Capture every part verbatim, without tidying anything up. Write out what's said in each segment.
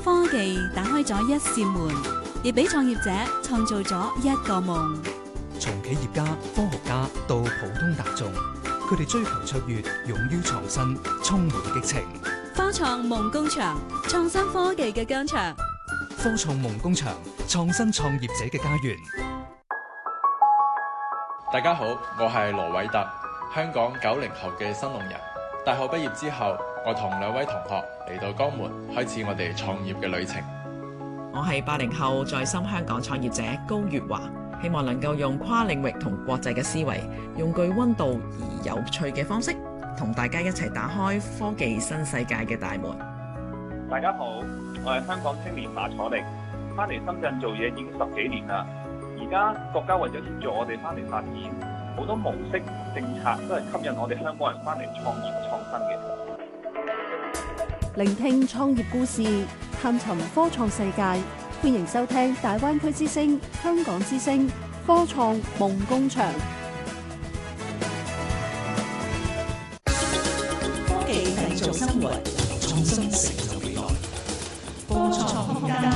科技打開咗一扇門，亦俾創業者創造咗一個夢。 從企業家、科學家到普通大眾，佢哋追求卓越，勇於創新，充滿激情。 科創夢工場，創新科技嘅疆場。 科創夢工場，創新創業者嘅家園。 大家好，我係羅偉特，香港九零後嘅新農人。大學畢業之後，我同兩位同學嚟到江門，開始我哋創業嘅旅程。 我係八零後在深香港創業者高月華，希望能夠用跨領域同國際嘅思維，用具溫度而有趣嘅方式，同大家一齊打開科技新世界嘅大門。 大家好，我係香港青年馬楚力，翻嚟深圳做嘢已經十幾年啦。而家國家為咗協助我哋翻嚟發展，好多模式政策都係吸引我哋香港人翻嚟創業創新嘅。 聆聽創業故事，探尋科創世界，歡迎收聽大灣區之聲、香港之聲科創夢工場。 科技製造生活，創新成就未來。科創空間。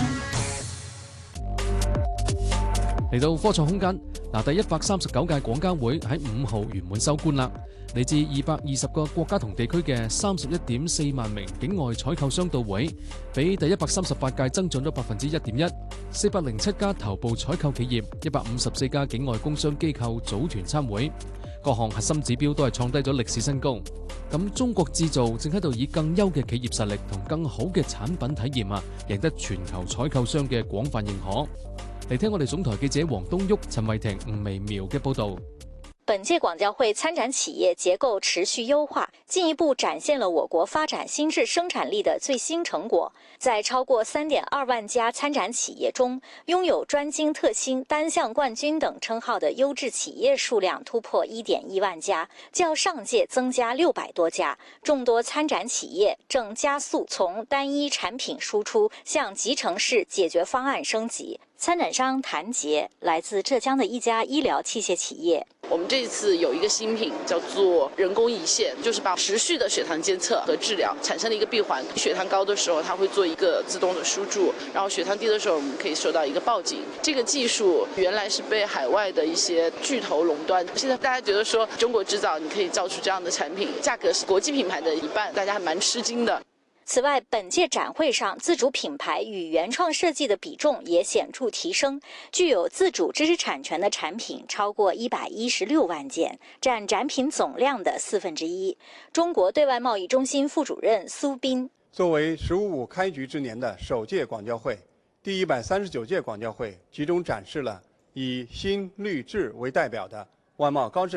嚟到科創空間，嗱，第一百三十九屆廣交會喺五號圓滿收官啦。嚟自二百二十個國家同地區嘅三十一點四萬名境外採購商到會，比第一百三十八屆增長咗百分之一點一。四百零七家頭部採購企業，一百五十四家境外工商機構組團參會，各項核心指標都係創低咗歷史新高。咁中國製造正喺度以更優嘅企業實力同更好嘅產品體驗啊，贏得全球採購商嘅廣泛認可。嚟聽我哋總台記者黃東旭、陳慧婷、吳微苗嘅報道。 本屆廣交會參展企業結構持續優化，進一步展現了我國發展新質生產力的最新成果。在超過三點二萬家參展企業中，擁有專精特新、單項冠軍等稱號的優質企業數量突破一點一萬家，較上屆增加六百多家。眾多參展企業正加速從單一產品輸出向集成式解決方案升級。參展商譚杰來自浙江的一家醫療器械企業。 我們這次有一個新品叫做人工胰腺，就是把持續的血糖監測和治療產生了一個閉環。血糖高的時候，它會做一個自動的輸注，然後血糖低的時候，我們可以收到一個報警。這個技術原來是被海外的一些巨頭壟斷，現在大家覺得說中國製造你可以造出這樣的產品，價格是國際品牌的一半，大家還蠻吃驚的。 此外，本屆展會上自主品牌與原創設計的比重也顯著提升，具有自主知識產權的產品超過一百一十六萬件，佔展品總量的四分之一。中國對外貿易中心副主任蘇斌： 作為“十五五”開局之年的首屆廣交會，第一百三十九屆廣交會集中展示了以新綠質為代表的外貿高質